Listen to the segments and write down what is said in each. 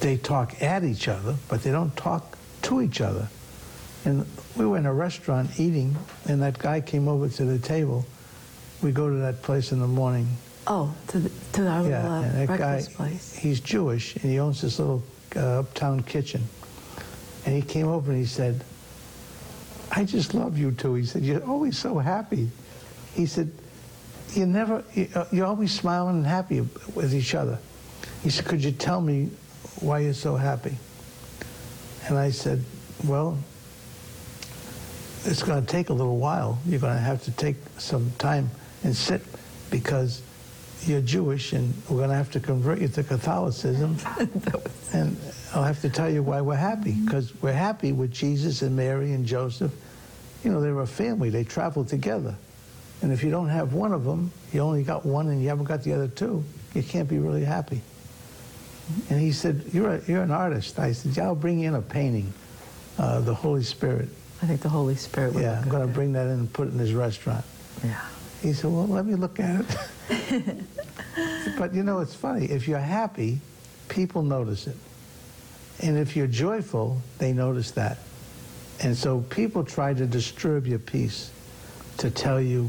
they talk at each other, but they don't talk to each other. And we were in a restaurant eating, and that guy came over to the table. We go to that place in the morning. Oh, to our little breakfast place. He's Jewish, and he owns this little uptown kitchen. And he came over and he said, I just love you two. He said, you're always so happy. He said, you're always smiling and happy with each other. He said, could you tell me why you're so happy? And I said, well, it's going to take a little while. You're going to have to take some time and sit, because you're Jewish and we're going to have to convert you to Catholicism. And I'll have to tell you why we're happy, because we're happy with Jesus and Mary and Joseph. You know, they're a family. They travel together. And if you don't have one of them, you only got one and you haven't got the other two, you can't be really happy. And he said, you're an artist. I said, yeah, I'll bring in a painting, the Holy Spirit. I think the Holy Spirit would. Yeah, I'm going to bring that in and put it in his restaurant. Yeah. He said, well, let me look at it. But you know, it's funny. If you're happy, people notice it. And if you're joyful, they notice that. And so people try to disturb your peace, to tell you.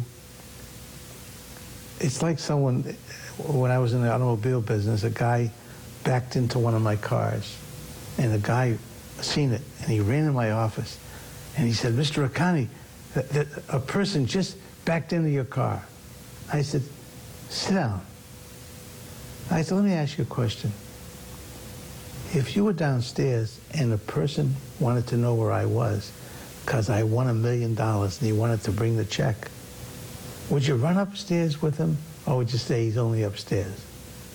It's like someone, when I was in the automobile business, a guy backed into one of my cars. And the guy seen it, and he ran in my office. And he said, Mr. Akani, a person just backed into your car. I said, sit down. I said, let me ask you a question. If you were downstairs and a person wanted to know where I was because I won $1 million and he wanted to bring the check, would you run upstairs with him, or would you say he's only upstairs?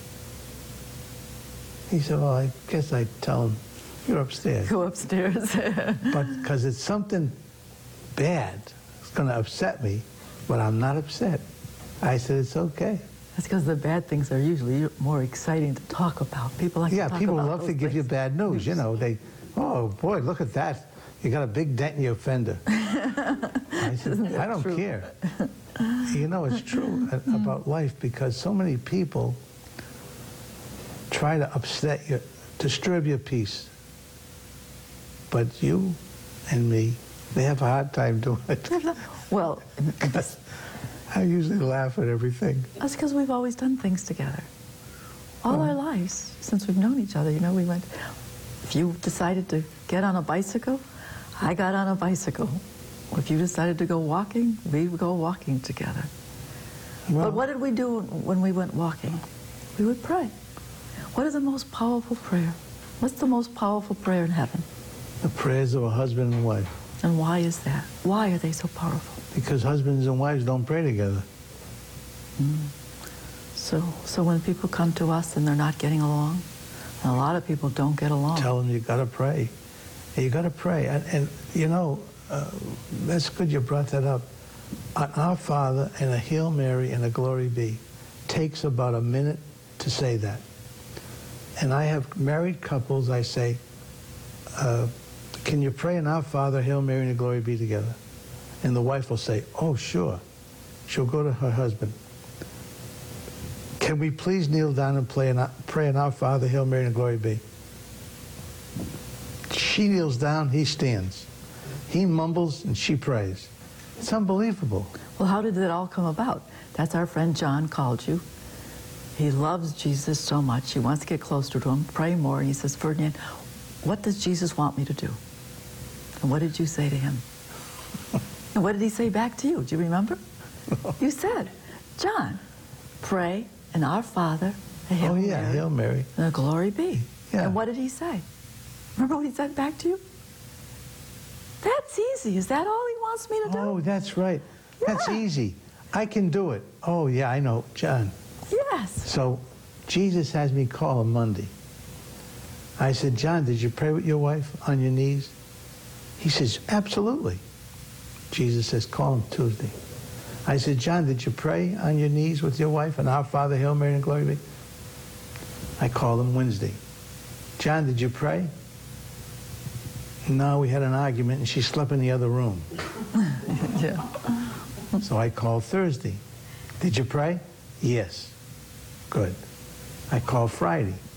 He said, well, I guess I'd tell him, you're upstairs. Go upstairs. But because it's something bad, it's going to upset me, but I'm not upset. I said, it's okay. That's because the bad things are usually more exciting to talk about. People like to talk about people love to give you things. bad news. You know, oh boy, look at that. You got a big dent in your fender. I said, I don't care. You know, it's true about life, because so many people try to upset you, disturb your peace. But you and me, they have a hard time doing it. Well, I usually laugh at everything. that's because we've always done things together. All our lives, since we've known each other. You know, if you decided to get on a bicycle, I got on a bicycle. If you decided to go walking, we would go walking together. Well, but what did we do when we went walking? We would pray. What is the most powerful prayer? What's the most powerful prayer in heaven? the prayers of a husband and wife. And why is that? Why are they so powerful? Because husbands and wives don't pray together. So when people come to us and they're not getting along, and a lot of people don't get along. Tell them you got to pray. You got to pray. And you know, that's good you brought that up. An Our Father and a Hail Mary and a Glory Be takes about a minute to say that. And I have married couples, I say, can you pray an Our Father, Hail Mary, and a Glory Be together? And the wife will say, oh, sure. She'll go to her husband. Can we please kneel down and pray an Our Father, Hail Mary, and a Glory Be? She kneels down, he stands. He mumbles, and she prays. It's unbelievable. Well, how did it all come about? That's our friend John called you. He loves Jesus so much. He wants to get closer to him, pray more. And he says, Ferdinand, what does Jesus want me to do? And what did you say to him? And what did he say back to you? Do you remember? You said, John, pray an Our Father, a Hail Mary, Hail Mary, and a Glory Be. Yeah. And what did he say? Remember what he said back to you? That's easy. Is that all he wants me to do? Oh, that's right. Yeah. That's easy. I can do it. Oh, yeah, I know. John. Yes. So Jesus has me call him Monday. I said, John, did you pray with your wife on your knees? He says, absolutely. Jesus says, call him Tuesday. I said, John, did you pray on your knees with your wife and Our Father, Hail Mary, and Glory Be? I called him Wednesday. John, did you pray? No, we had an argument and she slept in the other room. Yeah. So I called Thursday. Did you pray? Yes. Good. I called Friday.